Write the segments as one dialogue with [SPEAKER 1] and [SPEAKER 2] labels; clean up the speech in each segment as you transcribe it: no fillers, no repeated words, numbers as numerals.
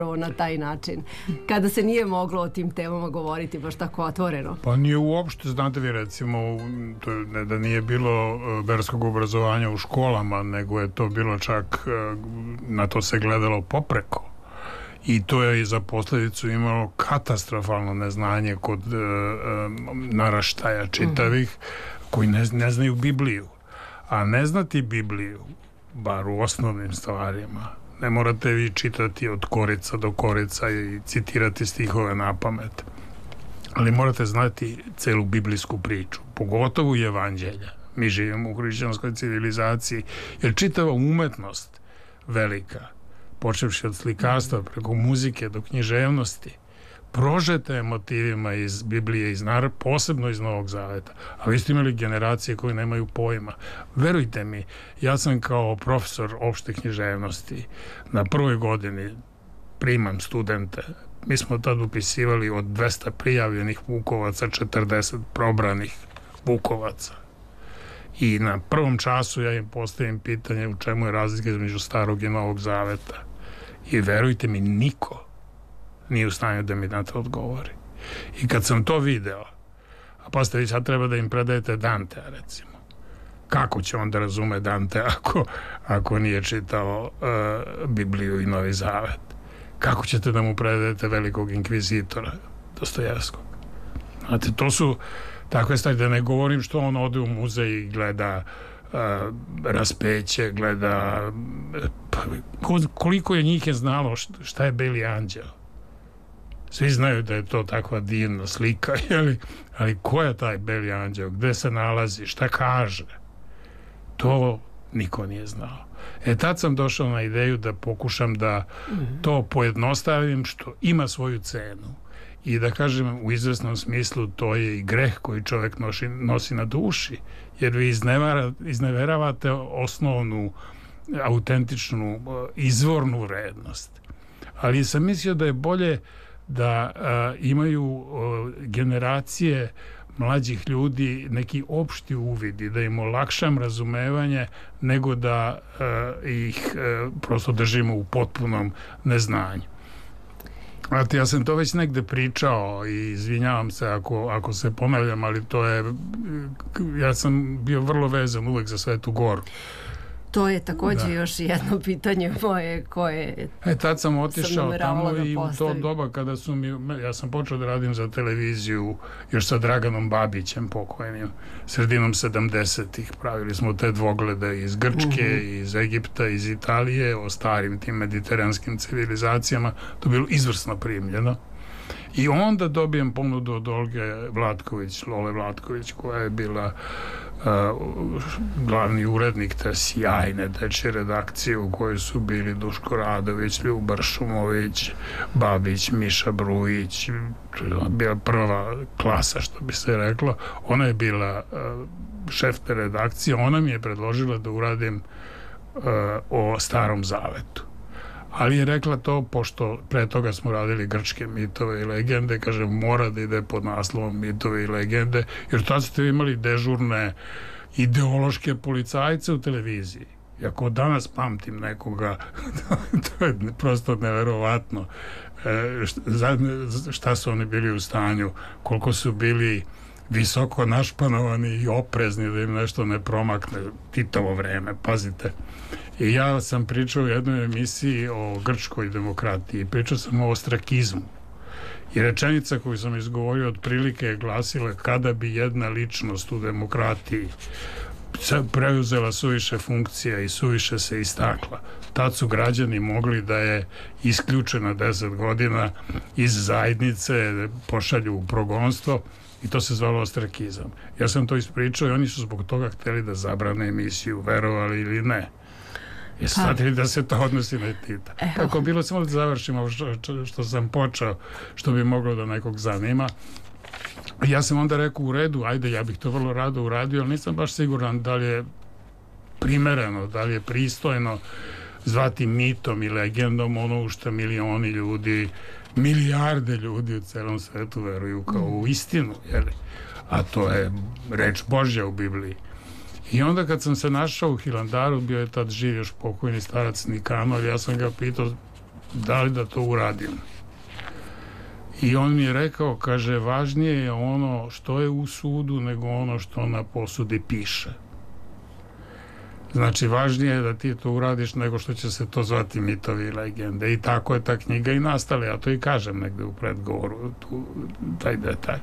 [SPEAKER 1] na taj način, kada se nije moglo o tim temama govoriti baš tako otvoreno?
[SPEAKER 2] Pa nije uopšte, znate vi, recimo, ne da nije bilo verskog obrazovanja u školama, nego je to bilo čak, na to se gledalo popreko. I to je i za posljedicu imalo katastrofalno neznanje kod naraštaja čitavih koji ne znaju Bibliju. A ne znati Bibliju, bar u osnovnim stvarima, ne morate vi čitati od korica do korica i citirati stihove na pamet, ali morate znati celu biblijsku priču, pogotovo i evanđelja. Mi živimo u hrišćanskoj civilizaciji, jer čitava umetnost velika, počevši od slikarstva preko muzike do književnosti, prožete je motivima iz Biblije, posebno iz Novog Zaveta. A vi ste imali generacije koje nemaju pojma. Verujte mi, ja sam kao profesor opšte književnosti na prvoj godini primam studente. Mi smo tad upisivali od 200 prijavljenih Vukovaca 40 probranih Vukovaca. I na prvom času ja im postavim pitanje u čemu je razlika između Starog i Novog Zaveta. I verujte mi, niko nije u stanju da mi na to odgovori. I kad sam to video, a pa vi sad treba da im predajete Dantea, recimo. Kako će on da razume Dante ako nije čitao Bibliju i Novi Zavet? Kako ćete da mu predajete velikog inkvizitora Dostojevskog? Znate, to su takve stvari, da ne govorim što on ode u muzej i gleda raspeće, gleda koliko je njih je znalo šta je Beli anđeo. Svi znaju da je to takva divna slika, ali ko je taj Beli anđeo, gde se nalazi, šta kaže, to niko nije znao. Tad sam došao na ideju da pokušam da to pojednostavim, što ima svoju cenu, i da kažem u izvesnom smislu to je i greh koji čovjek nosi na duši, jer vi izneveravate osnovnu autentičnu izvornu vrednost. Ali sam mislio da je bolje da imaju generacije mlađih ljudi neki opšti uvid i da im olakšam razumevanje, nego da ih prosto držimo u potpunom neznanju. Znate, ja sam to već negde pričao i izvinjavam se ako se ponavljam, ali to je, ja sam bio vrlo vezan uvek za Svetu Goru.
[SPEAKER 1] To je također još jedno pitanje moje koje
[SPEAKER 2] tad sam otišao tamo i u to doba kada ja sam počeo da radim za televiziju još sa Draganom Babićem pokojnim, sredinom 70-ih. Pravili smo te dvoglede iz Grčke, iz Egipta, iz Italije, o starim tim mediteranskim civilizacijama. To je bilo izvrsno primljeno. I onda dobijem ponudu od Olge Vlatković, Lole Vlatković, koja je bila glavni urednik te sjajne dečje redakcije u kojoj su bili Duško Radović, Ljubar Šumović, Babić, Miša Brujić. Bila prva klasa, što bi se reklo. Ona je bila šef te redakcije. Ona mi je predložila da uradim o Starom Zavetu. Ali je rekla to, pošto pre toga smo radili grčke mitove i legende, kaže, mora da ide pod naslovom mitove i legende, jer tad ste imali dežurne ideološke policajce u televiziji. I ako danas pamtim nekoga, to je prosto neverovatno šta su oni bili u stanju, koliko su bili visoko našpanovani i oprezni da im nešto ne promakne. Titovo vreme, pazite. I ja sam pričao u jednoj emisiji o grčkoj demokratiji, pričao sam o ostrakizmu. I rečenica koju sam izgovorio otprilike je glasila: kada bi jedna ličnost u demokratiji preuzela suviše funkcija i suviše se istakla, tad su građani mogli da je isključena 10 godina iz zajednice, pošalju u progonstvo, i to se zvalo ostrakizam. Ja sam to ispričao i oni su zbog toga hteli da zabrane emisiju, verovali ili ne. Jesu shvatili da se to odnosi na Tita. Tako bilo, samo da završimo što sam počeo, što bi moglo da nekog zanima. Ja sam onda rekao, u redu, ajde, ja bih to vrlo rado uradio, ali nisam baš siguran da li je primereno, da li je pristojno zvati mitom i legendom ono u što milioni ljudi, milijarde ljudi u celom svetu veruju kao u istinu, jeli? A to je reč Božja u Bibliji. I onda kad sam se našao u Hilandaru, bio je tad živ još pokojni starac Nikanor, ja sam ga pitao, da li da to uradim. I on mi je rekao, kaže, važnije je ono što je u sudu nego ono što na posudi piše. Znači, važnije je da ti to uradiš nego što će se to zvati mitovi i legende. I tako je ta knjiga i nastala. Ja to i kažem negde u predgovoru, taj detalj.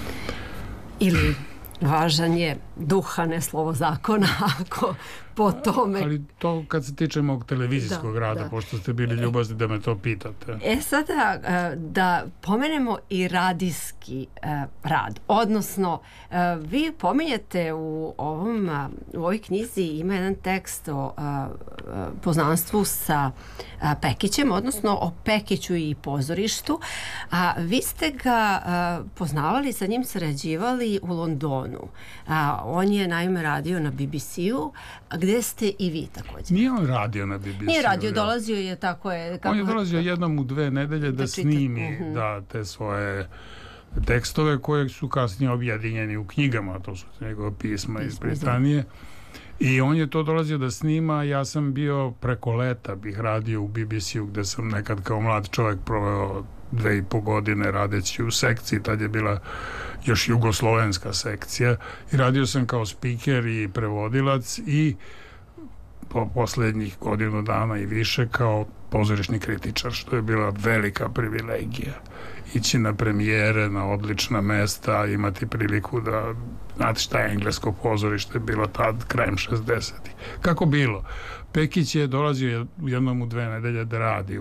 [SPEAKER 1] Ili važan je duh, a ne slovo zakona, ako po tome...
[SPEAKER 2] Ali to kad se tiče mog televizijskog rada, pošto ste bili ljubazni da me to pitate.
[SPEAKER 1] Sada da pomenemo i radijski rad. Odnosno, vi pominjete u ovoj knjizi ima jedan tekst o poznanstvu sa Pekićem, odnosno o Pekiću i pozorištu. A vi ste ga poznavali, sa njim sarađivali u Londonu. On je naime radio na BBC-u, gde ste i vi također.
[SPEAKER 2] Nije on radio na BBC-u.
[SPEAKER 1] Nije radio, dolazio je, tako je.
[SPEAKER 2] On je dolazio jednom u 2 nedelje da snimi te svoje tekstove koje su kasnije objedinjeni u knjigama, to su njegove pisma iz Britanije. I on je to dolazio da snima, ja sam bio preko leta, bih radio u BBC-u gde sam nekad kao mlad čovjek proveo 2,5 godine radeći u sekciji, tad je bila još jugoslovenska sekcija i radio sam kao spiker i prevodilac i po posljednjih godinu dana i više kao pozorišni kritičar, što je bila velika privilegija. Ići na premijere, na odlična mesta, imati priliku da, znate šta je englesko pozorište bilo tad, krajem 60-ih. Kako bilo? Pekić je dolazio jednom u 2 nedelje da radi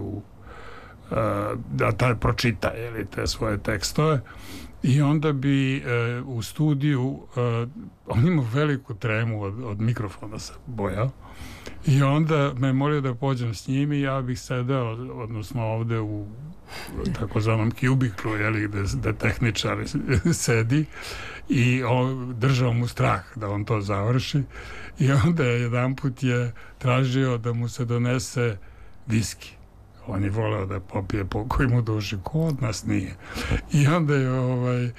[SPEAKER 2] da pročita te svoje tekstove i onda bi u studiju on ima veliku tremu od mikrofona se bojao i onda me molio da pođem s njim i ja bih sedeo, odnosno ovde u takozvanom kubiklu, gde tehničar sedi i držao mu strah da on to završi i onda jedanput je tražio da mu se donese viski. On je voleo da popije pokoj mu duši, ko od nas nije. I onda je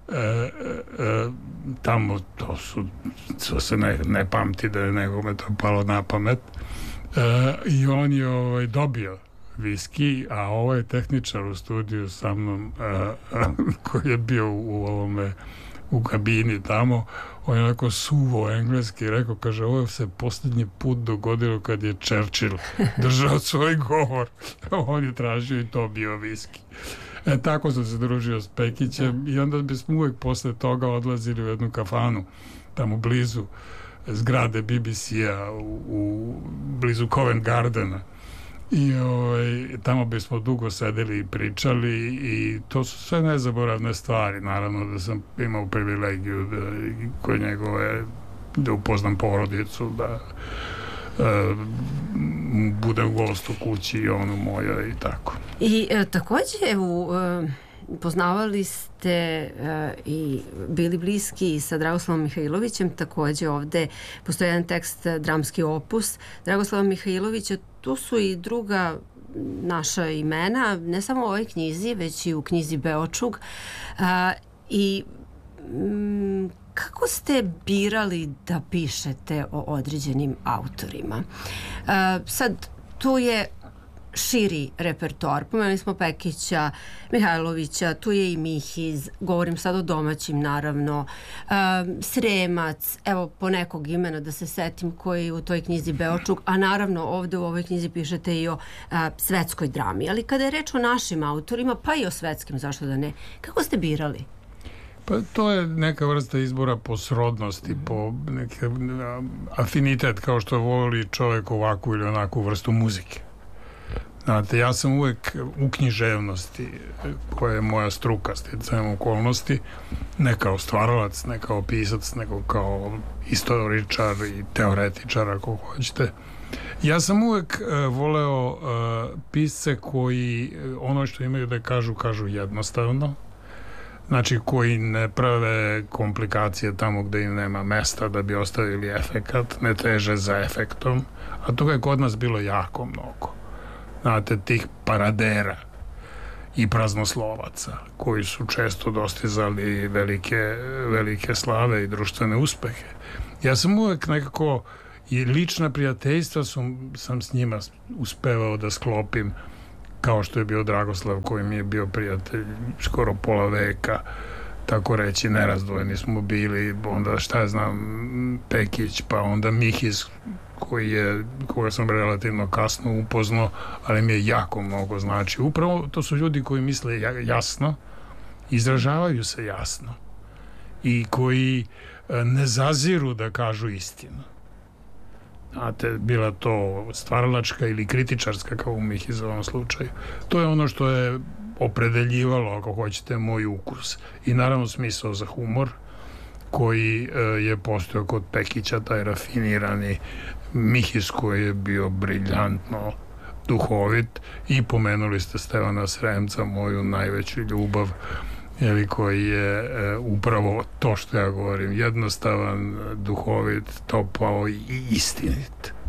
[SPEAKER 2] tamo to se ne pamti da je nekome to palo na pamet i on je dobio viski, a ovaj tehničar u studiju sa mnom koji je bio u kabini tamo, on je onako suvo engleski rekao, kaže, ovo se posljednji put dogodilo kad je Churchill držao svoj govor. On je tražio i to bio viski. Tako sam se družio s Pekićem i onda bismo uvijek posle toga odlazili u jednu kafanu tamo blizu zgrade BBC-a blizu Covent Gardena i tamo bismo dugo sedeli i pričali i to su sve nezaboravne stvari. Naravno da sam imao privilegiju kod njegove da upoznam porodicu, da budem gost u kući i on u mojoj i tako.
[SPEAKER 1] I također poznavali ste i bili bliski sa Dragoslavom Mihajlovićem, također ovde postoji jedan tekst, dramski opus Dragoslava Mihajlovića, tu su i druga naša imena, ne samo u ovoj knjizi, već i u knjizi Beočug. I kako ste birali da pišete o određenim autorima? Sad, tu je širi repertoar. Pomenuli smo Pekića, Mihajlovića, tu je i Mihiz, govorim sad o domaćim naravno, Sremac, evo po nekog imena da se setim koji je u toj knjizi Beočug, a naravno ovde u ovoj knjizi pišete i o svetskoj drami. Ali kada je reč o našim autorima, pa i o svetskim, zašto da ne, kako ste birali?
[SPEAKER 2] Pa to je neka vrsta izbora po srodnosti, po afinitet, kao što voli čovjek ovakvu ili onakvu vrstu muzike. Znate, ja sam uvek u književnosti, koja je moja struka, sticajem okolnosti, ne kao stvaralac, ne kao pisac, nego kao istoričar i teoretičar, ako hoćete. Ja sam uvek voleo pisce koji ono što imaju da kažu jednostavno, znači koji ne prave komplikacije tamo gde im nema mesta da bi ostavili efekat, ne teže za efektom, a toga je kod nas bilo jako mnogo. Znate, tih paradera i praznoslovaca koji su često dostizali velike slave i društvene uspehe. Ja sam uvek nekako i lična prijateljstva sam s njima uspevao da sklopim kao što je bio Dragoslav koji mi je bio prijatelj skoro pola veka, tako reći, nerazdvojeni smo bili, onda šta ja znam, Pekić, pa onda Mihiz koga sam relativno kasno upoznao, ali mi je jako mnogo znači. Upravo to su ljudi koji misle jasno, izražavaju se jasno i koji ne zaziru da kažu istinu. Znate, bila to stvaralačka ili kritičarska, kao u Mihizovom slučaju. To je ono što je opredeljivalo, ako hoćete, moj ukus. I naravno smisao za humor, koji je postojao kod Pekića, taj rafinirani Mihiz koji je bio briljantno duhovit, i pomenuli ste Stevana Sremca, moju najveću ljubav, koji je upravo to što ja govorim, jednostavan, duhovit, topao i istinit.